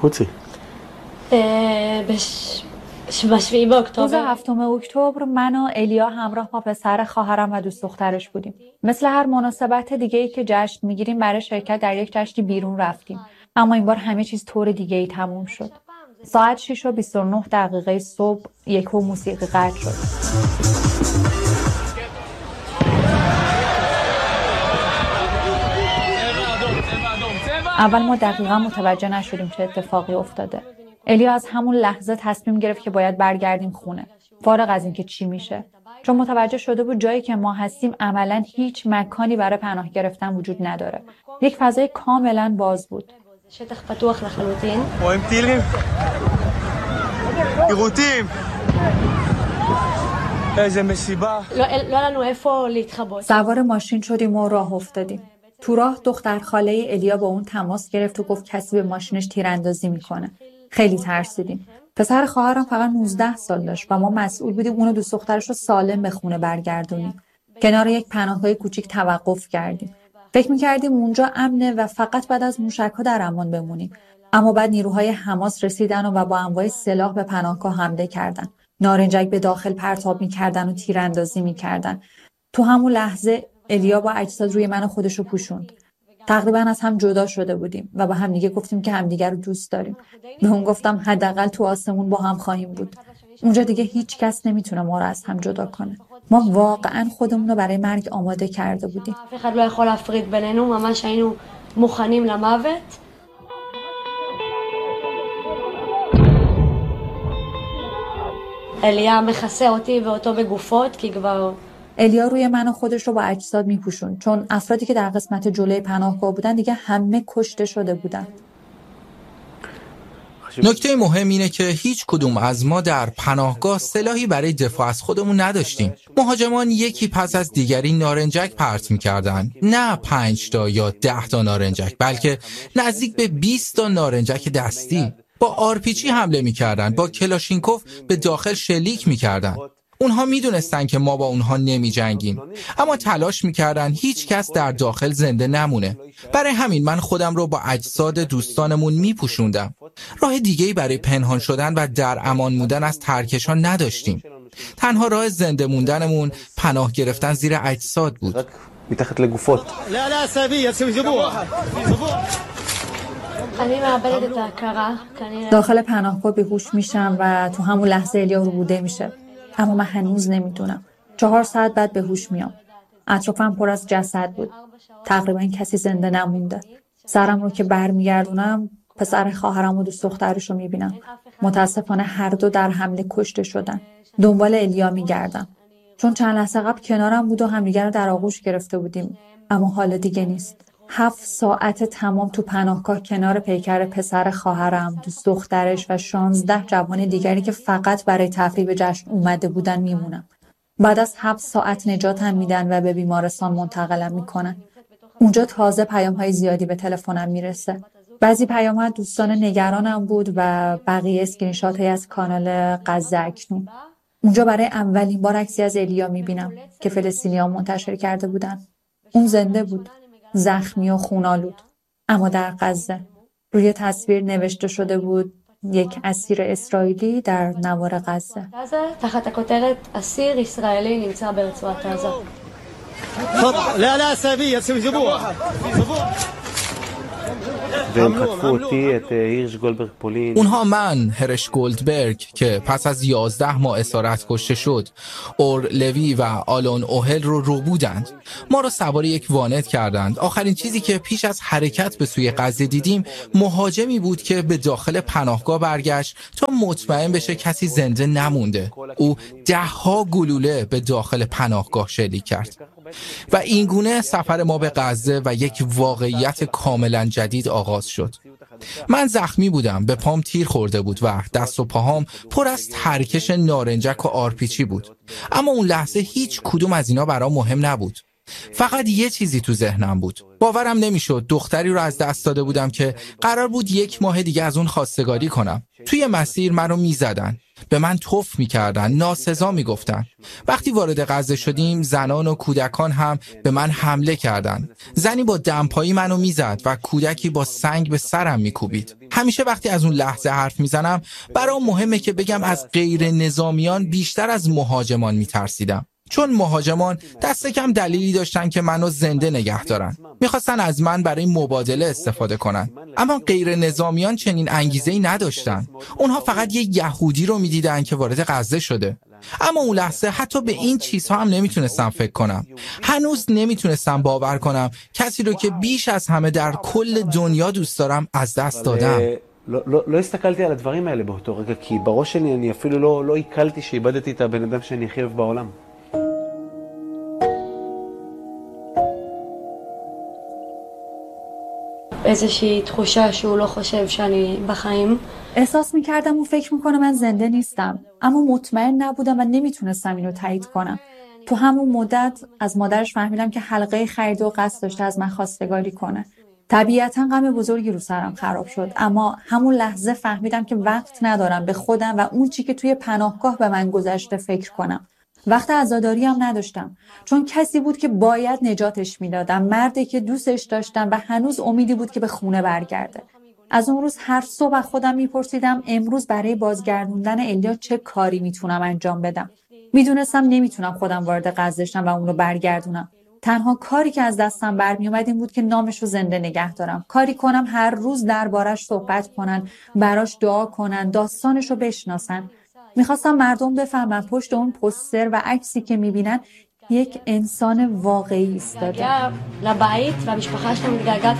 חוצי. روز 7 اکتبر من و الیا همراه با پسر خواهرم و دوست دخترش بودیم. مثل هر مناسبت دیگه‌ای که جشن میگیریم برای شرکت در یک جشن بیرون رفتیم. اما این بار همه چیز طور دیگه‌ای تموم شد. ساعت 6:29 صبح یکو موسیقی قطع شد. اول ما دقیقا متوجه نشدیم چه اتفاقی افتاده. الیا از همون لحظه تصمیم گرفت که باید برگردیم خونه، فارغ از اینکه چی میشه. چون متوجه شده بود جایی که ما هستیم عملاً هیچ مکانی برای پناه گرفتن وجود نداره. یک فضای کاملاً باز بود. سوار ماشین شدیم و راه افتادیم. تو راه دختر خاله الیا با اون تماس گرفت و گفت کسی به ماشینش تیراندازی میکنه. خیلی ترسیدیم. پسر خواهرم فقط 19 سال داشت و ما مسئول بودیم اون و دوست دخترش رو سالم به خونه برگردونیم. کنار یک پناهگاه کوچیک توقف کردیم. فکر میکردیم اونجا امنه و فقط بعد از موشک‌ها در امان بمونیم. اما بعد نیروهای حماس رسیدن و با انواع سلاح به پناهگاه حمله کردن. نارنجک به داخل پرتاب میکردن و تیراندازی میکردن. تو همون لحظه الیا با اجساد روی من و خودش رو پوشوند. تقریبا از هم جدا شده بودیم و با هم دیگه گفتیم که همدیگه رو دوست داریم. به اون گفتم حداقل تو آسمون با هم خواهیم بود. اونجا دیگه هیچ کس نمیتونه ما رو از هم جدا کنه. ما واقعا خودمون رو برای مرگ آماده کرده بودیم. الیا روی من و خودش رو با اجساد میپوشون، چون افرادی که در قسمت جلوی پناهگاه بودن دیگه همه کشته شده بودن. نکته مهم اینه که هیچ کدوم از ما در پناهگاه سلاحی برای دفاع از خودمون نداشتیم. مهاجمان یکی پس از دیگری نارنجک پرت می‌کردن. نه 5 تا یا 10 تا نارنجک، بلکه نزدیک به 20 تا نارنجک دستی. با آرپیجی حمله می‌کردن، با کلاشینکوف به داخل شلیک می‌کردن. اونها میدونستن که ما با اونها نمی جنگیم، اما تلاش میکردن هیچ کس در داخل زنده نمونه. برای همین من خودم رو با اجساد دوستانمون میپوشوندم. راه دیگه‌ای برای پنهان شدن و در امان موندن از ترکشان نداشتیم. تنها راه زنده موندنمون پناه گرفتن زیر اجساد بود. داخل پناهگاه بیهوش میشم و تو همون لحظه الیا رو بوده میشه. اما من هنوز نمیدونم. 4 ساعت بعد به هوش میام. اطرافم پر از جسد بود. تقریبا کسی زنده نمونده. سرم رو که برمیگردونم پسر خواهرم و دوست دخترش رو میبینم. متاسفانه هر دو در حمله کشته شدن. دنبال الیا میگردم. چون چند لحظه قبل کنارم بود و همدیگه رو در آغوش گرفته بودیم. اما حالا دیگه نیست. 7 ساعت تمام تو پناهگاه کنار پیکر پسر خواهرم، دوست دخترش و 16 جوان دیگری که فقط برای تفریح به جشن اومده بودن میمونم. بعد از 7 ساعت نجاتم میدن و به بیمارستان منتقلم میکنن. اونجا تازه پیام‌های زیادی به تلفنم میرسه. بعضی پیام‌ها دوستان نگرانم بود و بقیه اسکرین شات‌هایی از کانال غزه اکنون. اونجا برای اولین بار عکسی از الیا میبینم که فلسطینی‌ها منتشر کرده بودن. اون زنده بود. زخمی و خونالود، اما در غزه. روی تصویر نوشته شده بود یک اسیر اسرائیلی در نوار غزه. تحت كتلة اسیر اسرائیلی نמצא ברצועת עזה. لا لا سبيه سيجيبوها. اونها من، هرش گولدبرگ که پس از 11 ماه اسارت کشته شد، اور لوی و آلون اوهل رو بودند. ما رو سوار یک وانت کردند. آخرین چیزی که پیش از حرکت به سوی غزه دیدیم مهاجمی بود که به داخل پناهگاه برگشت تا مطمئن بشه کسی زنده نمونده. او 10 گلوله به داخل پناهگاه شلیک کرد. و اینگونه سفر ما به غزه و یک واقعیت کاملا جدید آغاز شد. من زخمی بودم، به پام تیر خورده بود و دست و پاهام پر از ترکش نارنجک و آرپیچی بود. اما اون لحظه هیچ کدوم از اینا برام مهم نبود. فقط یه چیزی تو ذهنم بود. باورم نمیشد دختری رو از دست داده بودم که قرار بود 1 ماه دیگه از اون خواستگاری کنم. توی مسیر منو میزدن، به من تف میکردن، ناسزا میگفتن. وقتی وارد غزه شدیم زنان و کودکان هم به من حمله کردن. زنی با دمپایی منو میزد و کودکی با سنگ به سرم میکوبید. همیشه وقتی از اون لحظه حرف میزنم برام مهمه که بگم از غیر نظامیان بیشتر از مهاجمان میترسیدم. چون مهاجمان دست کم دلیلی داشتن که منو زنده نگه دارن. میخواستن از من برای مبادله استفاده کنن. اما غیر نظامیان چنین انگیزه‌ای نداشتن. اونها فقط یه یهودی رو میدیدن که وارد غزه شده. اما اون لحظه حتی به این چیزها هم نمیتونستم فکر کنم. هنوز نمیتونستم باور کنم کسی رو که بیش از همه در کل دنیا دوست دارم از دست دادم. לא הסתכלתי על הדברים האלה באותו רגע, כי בראש שלי אני אפילו לא עיכלתי שאיבדתי את הבן אדם שאני הכי אוהב בעולם. איזושהי תחושה שהוא לא חושב שאני בחיים. احساس میکردم و فکر میکنه من زنده نیستم، اما مطمئن نبودم و نمیتونستم اینو تایید کنم. تو همون مدت از مادرش فهمیدم که حلقه خرید و قصد داشته از من خواستگاری کنه. طبیعتاً غم بزرگی رو سرم خراب شد، اما همون لحظه فهمیدم که وقت ندارم به خودم و اون چی که توی پناهگاه به من گذشته فکر کنم. وقت عزاداری هم نداشتم، چون کسی بود که باید نجاتش میدادم، مردی که دوستش داشتم و هنوز امیدی بود که به خونه برگرده. از اون روز هر صبح خودم میپرسیدم امروز برای بازگردوندن الیا چه کاری میتونم انجام بدم. میدونستم نمیتونم خودم وارد غزه شم و اون رو برگردونم. تنها کاری که از دستم برمیومد این بود که نامش رو زنده نگه دارم. کاری کنم هر روز دربارش صحبت کنن، براش دعا کنن، داستانش رو بشناسن. میخواستم مردم بفهمن پشت اون پوستر و عکسی که میبینن یک انسان واقعی ایستاده. לבית והמשפחה שלנו מתגעגעת